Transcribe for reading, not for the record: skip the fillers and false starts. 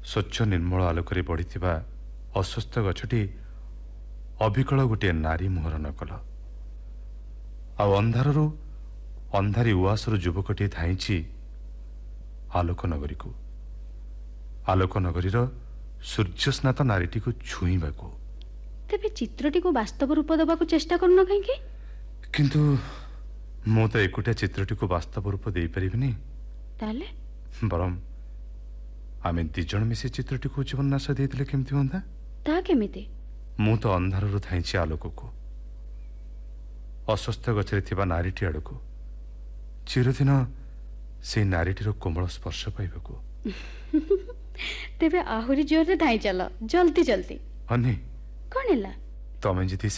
ସ୍ୱଚ୍ଛ ନିର୍ମଳ ଆଲୋକରେ ବଢ଼ିଥିବା ଅସ୍ୱସ୍ଥ ଗଛଟି ଅବିକଳ ଗୋଟିଏ ନାରୀ ମୁହଁର ନକଲ। ଆଉ ଅନ୍ଧାରରୁ ଅନ୍ଧାରୀ ଉଆସରୁ ଯୁବକଟିଏ ଧାଇଁଛି ଆଲୋକନଗରୀକୁ, ଆଲୋକନଗରୀର ସୂର୍ଯ୍ୟସ୍ନାତ ନାରୀଟିକୁ ଛୁଇଁବାକୁ। ତେବେ ଚିତ୍ରଟିକୁ ବାସ୍ତବ ରୂପ ଦେବାକୁ ଚେଷ୍ଟା କରୁନ କାହିଁକି? କିନ୍ତୁ ମୁଁ ତ ଏକୁଟିଆ ଚିତ୍ରଟିକୁ ବାସ୍ତବ ରୂପ ଦେଇପାରିବିନି। ତାହେଲେ ବରଂ ଆମେ ଦି ଜଣ ମିଶି ଚିତ୍ରଟିକୁ ଜୀବନ୍ୟାସ ଦେଇଥିଲେ କେମିତି ହୁଅନ୍ତା? ତାହା କେମିତି? ମୁଁ ତ ଅନ୍ଧାରରୁ ଧାଇଁଛି ଆଲୋକକୁ, ଅସ୍ୱସ୍ଥ ଗଛରେ ଥିବା ନାରୀଟି ଆଡ଼କୁ, ଚିରଦିନ ସେଇ ନାରୀଟିର କୋମଳ ସ୍ପର୍ଶ ପାଇବାକୁ। ତେବେ ଆହୁରି ଜୋରରେ ଧାଇଁ ଚାଲ, ଜଲ୍ଦି ଜଲ୍ଦି। ଅନି, କଣ ହେଲା? ତମେ ଯଦି